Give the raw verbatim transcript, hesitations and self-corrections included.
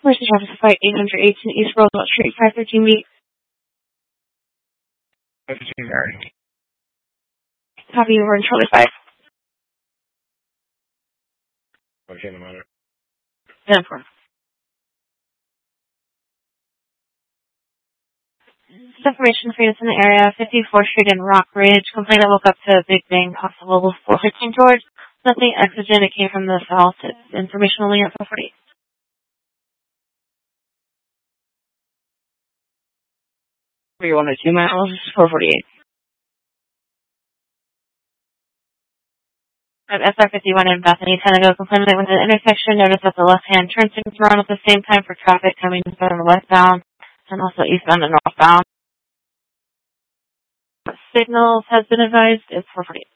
Where's the traffic supply? eight hundred eighteen East Roosevelt Street, five thirteen B. five thirteen Mary. Copy, we're in Charlie five. Okay, no matter. ten four. Information for units in the area, fifty-fourth Street in Rockridge. Complainant woke up to a big bang, possible four fifteen George. Nothing exigent, it came from the south. It's information only at four forty. three one two miles, four forty-eight. At S R fifty-one in Bethany, Tenego, complainant with an intersection. Notice that the left-hand turn signals are on at the same time for traffic coming from westbound and also eastbound and northbound. Signals has been advised. It's four forty-eight.